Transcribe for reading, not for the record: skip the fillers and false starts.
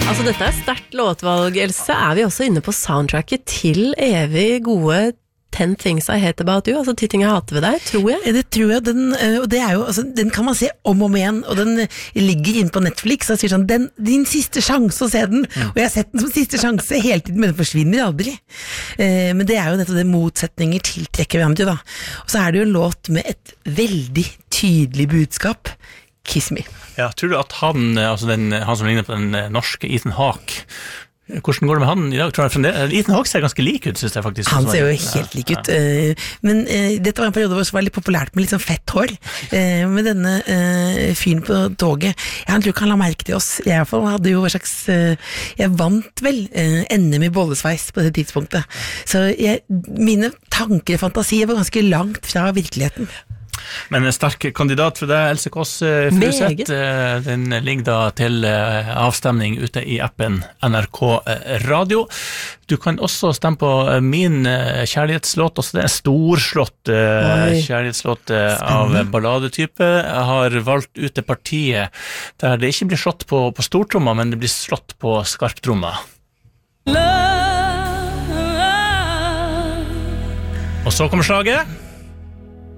Altså dette sterkt låtvalg, Else. Vi også inne på soundtracket til evig gode 10 Things I Hate About You, altså 10 ting jeg hater ved deg, tror jeg. Det tror jeg, og det jo, altså, den kan man se om og om igjen, og den ligger inne på Netflix, og sier sånn, din siste sjanse å se den, og jeg har sett den som siste sjanse hele tiden, men den forsvinner aldri. Men det jo nettopp det motsetninger tiltrekker hverandre, da. Og så det jo en låt med et veldig tydelig budskap, Kiss Me. Ja, tror du at han som ligner på den norske Ethan Hawke, hvordan går det med han i dag? Tror jeg Ethan Hawke ser ganske lik ut, synes jeg faktisk. Han ser jo helt lik ut, men dette var en periode hvor det var litt populært med litt sånn fett hår, med denne fyren på toget. Jeg tror ikke han la merke til oss. Jeg i hvert fall hadde jo en slags, jeg vant vel NM i bollesveis på det tidspunktet. Så mine tanker og fantasier var ganske langt fra virkeligheten. Men en sterk kandidat for deg, Else Kåss Furuseth. Den ligger da til avstemning ute i appen NRK Radio. Du kan også stemme på min kjærlighetslåt, også det storslått kjærlighetslåt av balladetype. Jeg har valgt ut det partiet der det ikke blir slått på stortromma, men det blir slått på skarptromma. Og så kommer slaget.